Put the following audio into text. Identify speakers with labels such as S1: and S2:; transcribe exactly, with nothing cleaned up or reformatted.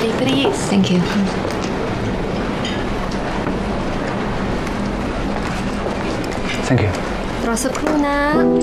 S1: Coffee, please.
S2: Thank you.
S3: Thank you.
S1: รอสักครู่นะ